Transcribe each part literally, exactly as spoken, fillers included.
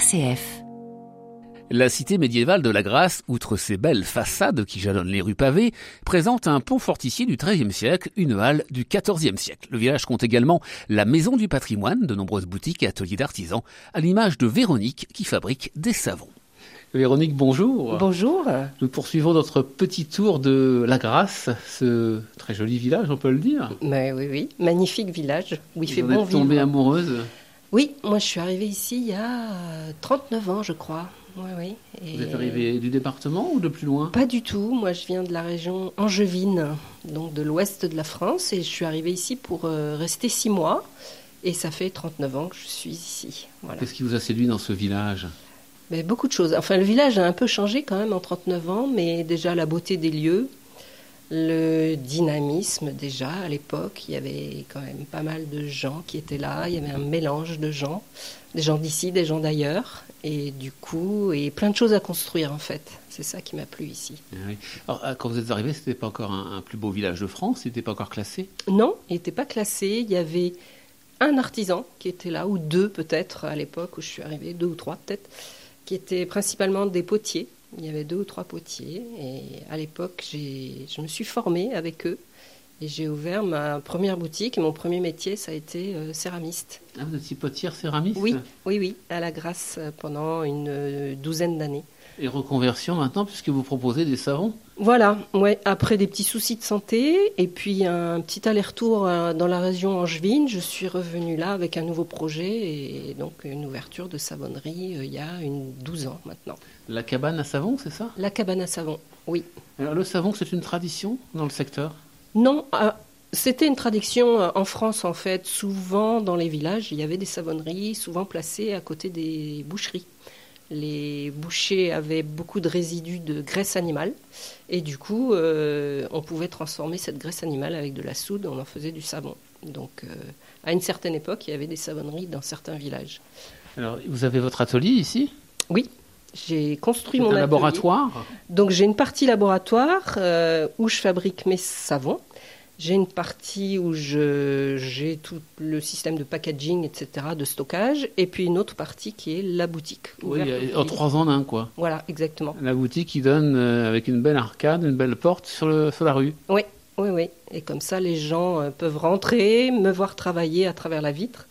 C F. La cité médiévale de la Grasse, outre ses belles façades qui jalonnent les rues pavées, présente un pont fortifié du treizième siècle, une halle du quatorzième siècle. Le village compte également la maison du patrimoine, de nombreuses boutiques et ateliers d'artisans, à l'image de Véronique qui fabrique des savons. Véronique, bonjour. Bonjour. Nous poursuivons notre petit tour de la Grasse, ce très joli village, on peut le dire. Mais oui, oui, magnifique village où il Vous fait en bon êtes tombée vivre. amoureuse. Oui, moi je suis arrivée ici il y a trente-neuf ans, je crois. Oui, oui. Et Vous êtes arrivée du département ou de plus loin? Pas du tout. Moi, je viens de la région angevine, donc de l'ouest de la France, et je suis arrivée ici pour euh, rester six mois. Et ça fait trente-neuf ans que je suis ici. Voilà. Qu'est-ce qui vous a séduit dans ce village? Mais beaucoup de choses. Enfin, le village a un peu changé quand même en trente-neuf ans, mais déjà la beauté des lieux, le dynamisme déjà à l'époque. Il y avait quand même pas mal de gens qui étaient là. Il y avait un mélange de gens, des gens d'ici, des gens d'ailleurs. Et du coup, et plein de choses à construire en fait. C'est ça qui m'a plu ici. Oui. Alors, quand vous êtes arrivé, ce n'était pas encore un, un plus beau village de France? Il n'était pas encore classé? Non, il n'était pas classé. Il y avait un artisan qui était là, ou deux peut-être à l'époque où je suis arrivée, deux ou trois peut-être, qui étaient principalement des potiers. Il y avait deux ou trois potiers. Et à l'époque, j'ai, je me suis formée avec eux. Et j'ai ouvert ma première boutique. Et mon premier métier, ça a été euh, céramiste. Ah, vous étiez potière céramiste? Oui, oui, oui, à la Grasse pendant une euh, douzaine d'années. Et reconversion maintenant, puisque vous proposez des savons? Voilà, ouais, après des petits soucis de santé et puis un petit aller-retour euh, dans la région angevine, je suis revenue là avec un nouveau projet et donc une ouverture de savonnerie euh, il y a une douze ans maintenant. La cabane à savon, c'est ça? La cabane à savon, oui. Alors, le savon, c'est une tradition dans le secteur? Non, euh, c'était une tradition euh, en France en fait. Souvent dans les villages, il y avait des savonneries, souvent placées à côté des boucheries. Les bouchers avaient beaucoup de résidus de graisse animale et du coup, euh, on pouvait transformer cette graisse animale avec de la soude, on en faisait du savon. Donc, euh, à une certaine époque, il y avait des savonneries dans certains villages. Alors, vous avez votre atelier ici? Oui, j'ai construit C'est mon un atelier. laboratoire? Donc, j'ai une partie laboratoire euh, où je fabrique mes savons. J'ai une partie où je, j'ai tout le système de packaging, et cetera, de stockage, et puis une autre partie qui est la boutique. Oui, ouverte au en public. trois ans d'un, quoi. Voilà, exactement. La boutique qui donne euh, avec une belle arcade, une belle porte sur, le, sur la rue. Oui, oui, oui. Et comme ça, les gens euh, peuvent rentrer, me voir travailler à travers la vitre,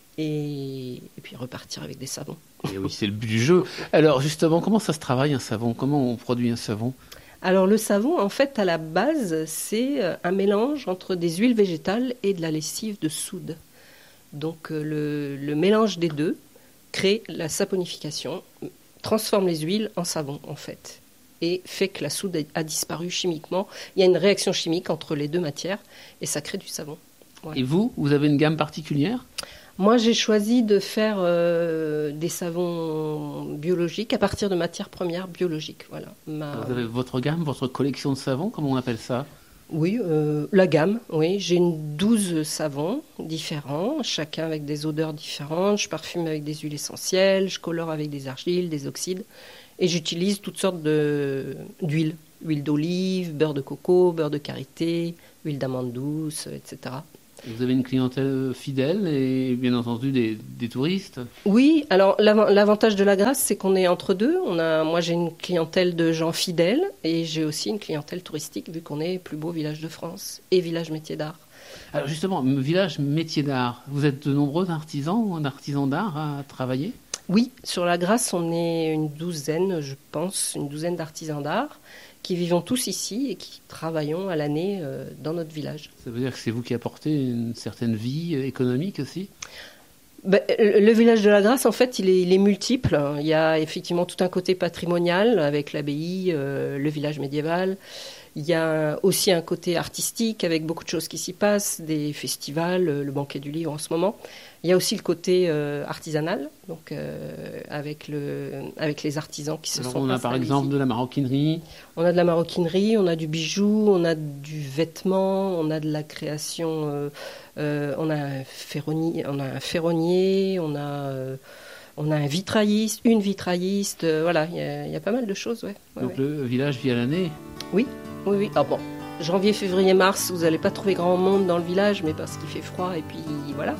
et, et puis repartir avec des savons. Et oui, c'est le but du jeu. Alors, justement, comment ça se travaille un savon? Comment on produit un savon? Alors le savon, en fait, à la base, c'est un mélange entre des huiles végétales et de la lessive de soude. Donc le, le mélange des deux crée la saponification, transforme les huiles en savon, en fait, et fait que la soude a disparu chimiquement. Il y a une réaction chimique entre les deux matières et ça crée du savon. Ouais. Et vous, vous avez une gamme particulière? Moi, j'ai choisi de faire euh, des savons biologiques à partir de matières premières biologiques. Voilà. Ma... Vous avez votre gamme, votre collection de savons, comment on appelle ça? Oui, euh, la gamme, oui. J'ai une douze savons différents, chacun avec des odeurs différentes. Je parfume avec des huiles essentielles, je colore avec des argiles, des oxydes. Et j'utilise toutes sortes de, d'huiles. Huile d'olive, beurre de coco, beurre de karité, huile d'amande douce, et cetera. Vous avez une clientèle fidèle et bien entendu des, des touristes? Oui, alors l'avantage de la Grasse, c'est qu'on est entre deux. On a, moi, j'ai une clientèle de gens fidèles et j'ai aussi une clientèle touristique vu qu'on est le plus beau village de France et village métier d'art. Alors justement, village métier d'art, vous êtes de nombreux artisans, artisans d'art à travailler? Oui, sur la Grasse, on est une douzaine, je pense, une douzaine d'artisans d'art qui vivons tous ici et qui travaillons à l'année euh, dans notre village. Ça veut dire que c'est vous qui apportez une certaine vie économique aussi? Ben, le village de la Grasse, en fait, il est, il est multiple. Il y a effectivement tout un côté patrimonial avec l'abbaye, euh, le village médiéval. Il y a aussi un côté artistique avec beaucoup de choses qui s'y passent, des festivals, le banquet du livre en ce moment. Il y a aussi le côté euh, artisanal, donc euh, avec, le, avec les artisans qui se Alors sont on a par exemple ici. de la maroquinerie. On a de la maroquinerie, on a du bijou, on a du vêtement, on a de la création, euh, euh, on a un ferronnier, on a un ferronnier, on a, euh, on a un vitrailliste, une vitrailliste, euh, voilà, il y, a, il y a pas mal de choses. Ouais, ouais, Donc ouais. le village vit à l'année? Oui, oui, oui. Ah bon, janvier, février, mars, vous n'allez pas trouver grand monde dans le village, mais parce qu'il fait froid et puis voilà.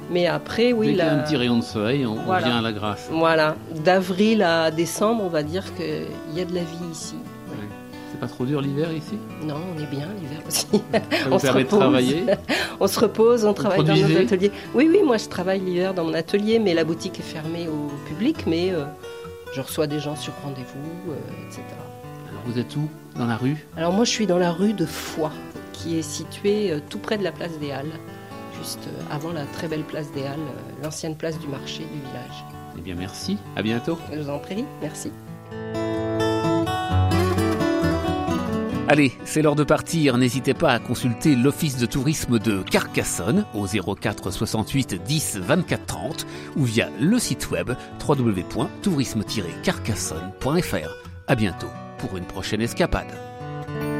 Mais après, oui, dès qu'il y a la... un petit rayon de soleil, on, voilà. on vient à la Grasse. Voilà, d'avril à décembre, on va dire qu'il y a de la vie ici. Ouais. C'est pas trop dur l'hiver ici? Non, on est bien l'hiver aussi. Ça vous on se permet de repose. travailler? On se repose, on travaille dans produisez? nos ateliers. Oui, oui, moi je travaille l'hiver dans mon atelier, mais la boutique est fermée au public, mais euh, je reçois des gens sur rendez-vous, euh, et cetera. Alors vous êtes où? Dans la rue? Alors moi je suis dans la rue de Foix, qui est située euh, tout près de la place des Halles, juste euh, avant la très belle place des Halles, euh, l'ancienne place du marché du village. Eh bien merci, à bientôt. Je vous en prie, merci. Allez, c'est l'heure de partir. N'hésitez pas à consulter l'office de tourisme de Carcassonne au zéro quatre soixante-huit dix vingt-quatre trente ou via le site web w w w point tourisme tiret carcassonne point f r. À bientôt pour une prochaine escapade.